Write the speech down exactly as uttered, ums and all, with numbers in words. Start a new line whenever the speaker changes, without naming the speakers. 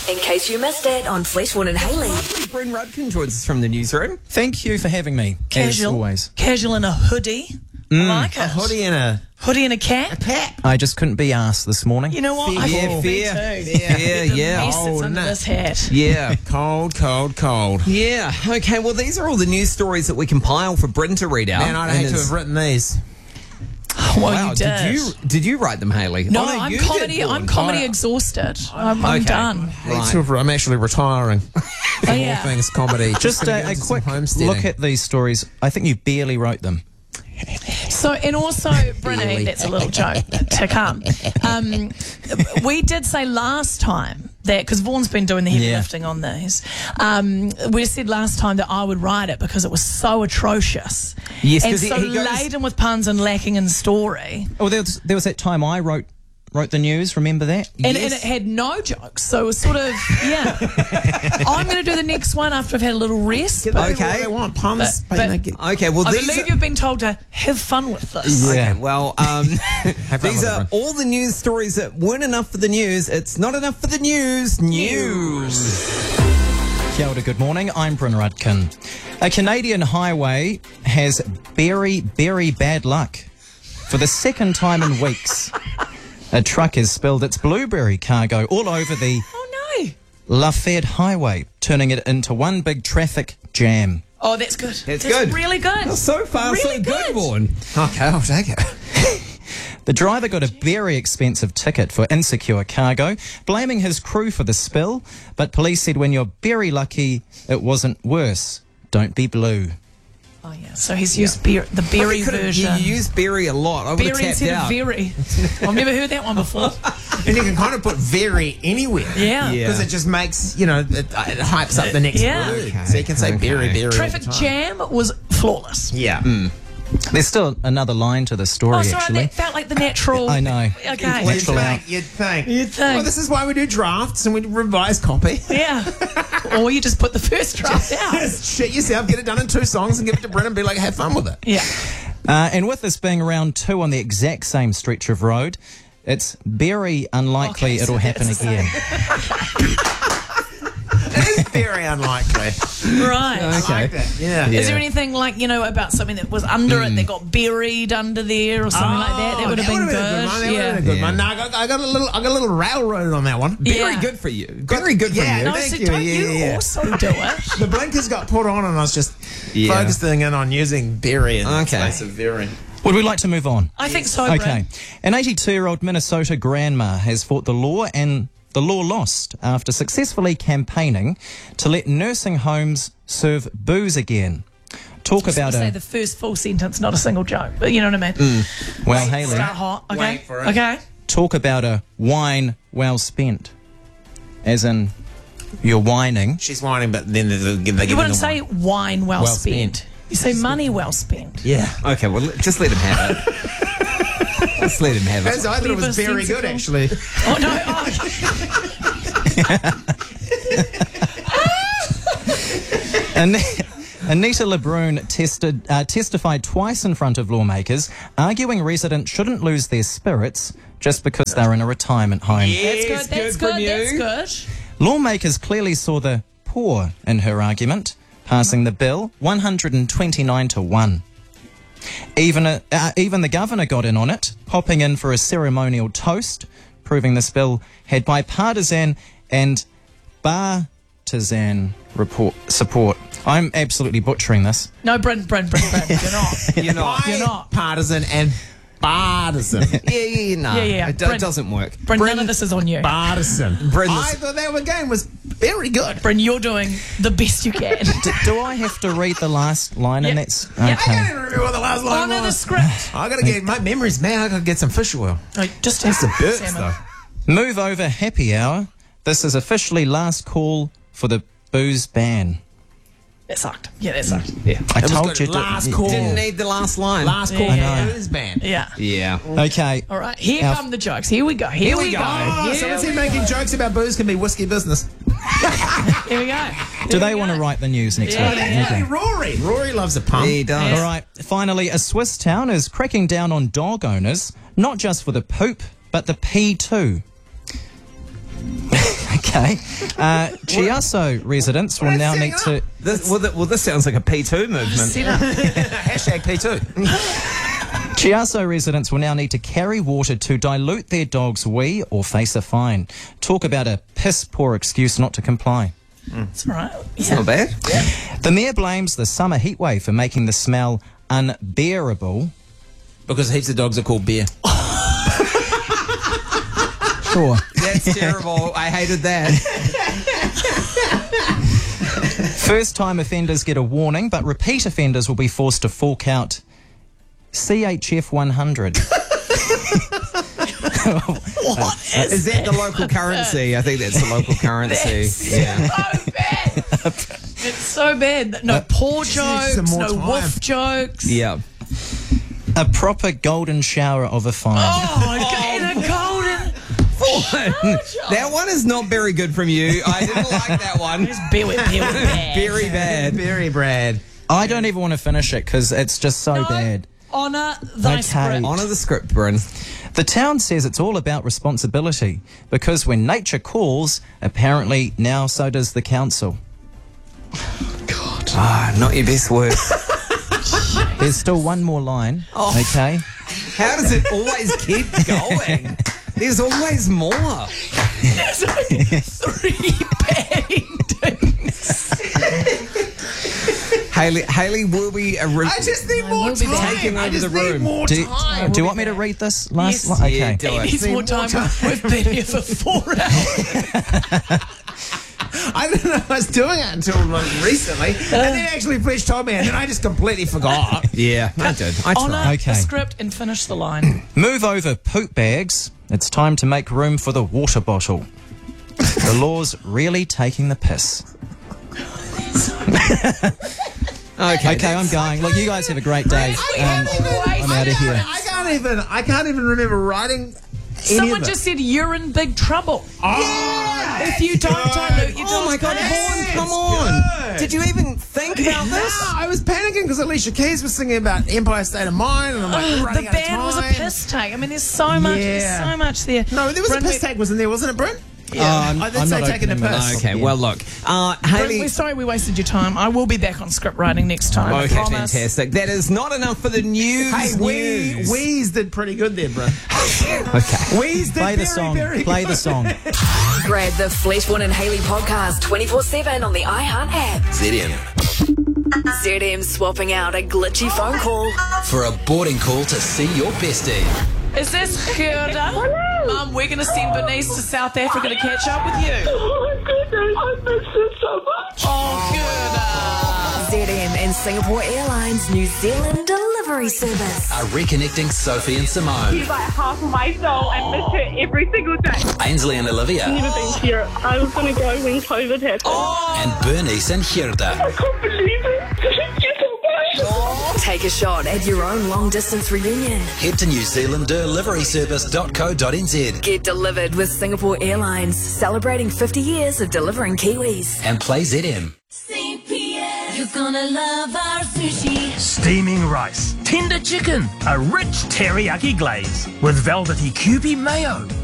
In case you missed it on Fleetwood and Hayley.
Bryn Rudkin joins us from the newsroom.
Thank you for having me,
Casual,
as always.
Casual in a hoodie.
Mm.
I like it.
A hoodie and a
Hoodie and a cap.
a cap.
I just couldn't be asked this morning.
You know what?
Fair,
I
yeah,
thought me
fair,
too.
fair, fair,
The
yeah.
mess that's
Oh,
under
no.
this hat.
Yeah, cold, cold, cold. Yeah, okay, well, these are all the news stories that we compile for Bryn to read out.
Man, I'd
And
hate to
it's-
have written these.
Well,
Wow,
you did.
you did you write them, Hayley?
No,
Oh,
I'm
you did,
comedy.
Vaughan.
I'm comedy
Oh,
exhausted. I'm, I'm
Okay.
done.
Right.
Sort of- I'm actually retiring
Oh,
from
yeah.
all things comedy.
Just
gonna
a,
get
a
into some
quick
homesteading.
look at these stories. I think you barely wrote them.
So, and also, Brinny, that's a little joke to come. Um, we did say last time that, because Vaughan's been doing the heavy
Yeah.
lifting on these, um, we said last time that I would write it because it was so atrocious.
Yes,
and
'cause he-
so
he goes-
laden with puns and lacking in story.
Oh, there was, there was that time I wrote wrote the news. Remember that?
And,
Yes.
and it had no jokes, so it was sort of, yeah. I'm going to do the next one after I've had a little rest.
Give
But,
people what
Okay.
they want puns.
But-
but,
but-
get,
Okay, well,
I
these
believe
are,
you've been told to have fun with this.
Okay, well, um,
fun
these
with
are
it,
all the news stories that weren't enough for the news. It's not enough for the news. News.
Kia ora, good morning. I'm Bryn Rudkin. A Canadian highway has very, very bad luck. For the second time in weeks, a truck has spilled its blueberry cargo all over the
Oh, no.
Lafayette Highway, turning it into one big traffic jam.
Oh, that's good.
That's good.
really good.
So far, so
Really
good,
good.
Vaughan.
okay, I'll take it.
The driver got a very expensive ticket for insecure cargo, blaming his crew for the spill, but police said when you're very lucky, it wasn't worse. Don't be blue.
Oh, yeah. So he's used beer, the berry
You could've-
version.
You used berry a lot. I would have
Berry
tapped
instead of
out.
very. I've never heard that one before.
And you can kind of put very anywhere.
Yeah.
Yeah.
Because it just makes, you know, it, it hypes up the next
Yeah.
word.
Okay,
So you can say
okay.
berry, berry. all the
Traffic
time.
jam was flawless.
Yeah.
There's still another line to the story,
Oh, sorry,
actually.
that felt like the natural.
I know.
Okay.
You'd
Natural out.
think, you'd think.
You'd think.
Well, this is why we do drafts and we revise copy.
Yeah. Or you just put the first draft out.
Just shit yourself, get it done in two songs and give it to Bryn and be like, have fun with it.
Yeah.
Uh, and with this being round two on the exact same stretch of road, it's very unlikely
Okay,
it'll
so
happen
that's the
again.
It is very unlikely.
Right.
I like that. Yeah.
Is there anything like, you know, about something that was under it that got buried under there or something like that? That would have been
would've
good.
That would've
Yeah.
been a good
Yeah.
one. No, I got, I got a little, I got a little railroad on that one.
Very
Yeah.
good for you. Very good for
Yeah,
you.
no,
No,
Thank
so
you.
don't
Yeah,
you
yeah.
also do it?
The blinkers got put on, and I was just
Yeah.
focusing in on using berry in
Okay.
place of very.
Would we like to move on?
I think so,
Okay.
Bryn.
An eighty-two-year-old Minnesota grandma has fought the law and the law lost after successfully campaigning to let nursing homes serve booze again. Talk about
Say
a...
the first full sentence, not a single joke, but you know what I mean.
Well, Hayley,
Start hot. Okay.
Wait for it.
Okay.
talk about a wine well spent. As in, you're whining.
She's whining, but then they, they give
You
her
wouldn't
the
say
wine.
wine well,
Well
spent.
spent.
You say money well spent.
Yeah.
Okay, well, let- just let him have it. Just let him have
That's,
it.
I thought it was
Clever,
very good,
sensible.
actually.
Oh no! Oh.
An- Anita LeBrun tested, uh, testified twice in front of lawmakers, arguing residents shouldn't lose their spirits just because they're in a retirement home.
That's
Yes,
good. That's
good from
good. That's
you.
good.
Lawmakers clearly saw the poor in her argument, passing the bill one hundred twenty-nine to one. Even, a, uh, even the governor got in on it, hopping in for a ceremonial toast, proving this bill had bipartisan and partisan report, support. I'm absolutely butchering this.
No, Bryn, Bryn, Bryn, Bryn. You're not.
You're not.
You're not.
Partisan and partisan.
Yeah, yeah, no.
Yeah, yeah,
It do-
Bryn.
doesn't work.
Bryn, none of this is on you.
Partisan.
Bryn,
I
this-
thought that one game was very good.
Bryn, you're doing the best you can.
D- do I have to read the last line? And
Yeah.
that's
Yeah.
I
okay.
can't even remember what the last line
Honour the
was.
script.
I gotta get my memories, man. I gotta get some fish oil.
Oh, just
That's the birds,
salmon.
though.
Move over happy hour. This is officially last call for the booze ban.
That sucked. Yeah, that sucked.
yeah.
I
It was
told
good.
you. to-
Last
yeah.
call.
Didn't need the last line.
Last call
Yeah.
for the booze ban.
Yeah.
Yeah.
Okay.
All right. Here
Our-
come the jokes. Here we go. Here,
Here
we
we
go.
go.
Oh,
Here
someone
we
said making
go.
jokes about booze can be whiskey business.
Here we go.
Do
Here
they
we
want to
go.
write the news next
Yeah,
week?
yeah,
Okay.
Hey, Rory. Rory loves a pun.
He does.
All right. Finally, a Swiss town is cracking down on dog owners, not just for the poop, but the pee too. Okay. Okay. Uh, Chiasso residents will now need to...
This, well, th- well, this sounds like a P two movement.
Set up.
Hashtag P two.
Chiasso residents will now need to carry water to dilute their dog's wee or face a fine. Talk about a piss-poor excuse not to comply.
It's all right.
It's not bad.
The mayor blames the summer heatwave for making the smell unbearable.
Because heaps of dogs are called beer.
Sure.
That's terrible. I hated that.
First-time offenders get a warning, but repeat offenders will be forced to fork out C H F one hundred.
What is,
Is that the local currency? I think that's the local currency.
That's
Yeah.
so bad. It's so bad. No poor jokes,
some more
no
time.
woof jokes.
Yeah.
A proper golden shower of a fine.
Oh, my God. And a golden.
That one is not very good from you. I didn't like that one.
Very, very bad.
Very bad.
Very Brad.
I don't even want to finish it because it's just so
No,
bad.
Honour thy
Okay.
script.
Honour the script, Bryn.
The town says it's all about responsibility because when nature calls, apparently now so does the council.
Ah, not your best work.
There's still one more line, okay?
How does it always keep going? There's always more.
There's only three bad endings.
Haley, Haley will be a re-
I just need more
will be
time.
taking
I
over
just
the
need
room.
more
Do,
time.
do you want me to read this last
Yes.
line?
Yeah,
Okay.
do
He
it.
needs more time. We've been here for four hours.
I didn't know I was doing it until like, recently. And then actually Fletch told me, and then I just completely forgot.
Yeah, I did. I
Honour
tried.
Okay.
the script and finish the line.
Move over poop bags. It's time to make room for the water bottle. The law's really taking the piss.
Okay.
Okay, I'm going. Look, you guys have a great day. Um, I'm out of here.
I can't even. I can't even remember writing. Any
Someone
of it.
just said you're in big trouble.
Oh,
If you don't dilute your
Oh my
dog's
God,
piss.
Vaughan, come on.
Good.
Did you even think about
No,
this?
I was panicking because Alicia Keys was singing about Empire State of Mind, and I'm like, we're
The
running out of
band was a
time.
piss take. I mean, there's so much.
Yeah.
There's so much there.
No, there was
Bryn,
a piss
we-
take, wasn't there? Wasn't it, Brent?
Oh, I'm-
I did
I'm
say
not
taking a
opening my
piss.
laptop
Okay,
again.
well, look. Uh,
Bryn,
Haley.
we're sorry we wasted your time. I will be back on script writing next time. I
Okay,
promise.
fantastic. That is not enough for the news.
Hey, we
news.
Weeze did pretty good there, Brent.
Okay.
Weeze did
Play the
very,
song.
very
Play
good.
the song.
Grab the Fleshborn and Haley podcast twenty-four seven on the iHeart app.
Z M.
Z M swapping out a glitchy phone call.
For a boarding call to see your bestie.
Is this Gerda? Mum, we're going to send Bernice to South Africa to catch up with you.
Oh my goodness, I miss it so much.
Oh, Gerda.
Z M and Singapore Airlines New Zealand delivery service.
Are reconnecting Sophie and Simone.
She's like half of my soul. I miss her every single day.
Ainsley and Olivia.
Never been to Europe. I was going to go when COVID happened.
And Bernice and Gerda.
I can't believe it. You're so right.
Take a shot at your own long distance reunion.
Head to new zealand delivery service dot co dot n z
Get delivered with Singapore Airlines, celebrating fifty years of delivering Kiwis.
and play Z M.
You're gonna love our sushi.
Steaming rice, tender chicken, a rich teriyaki glaze with velvety Kewpie mayo.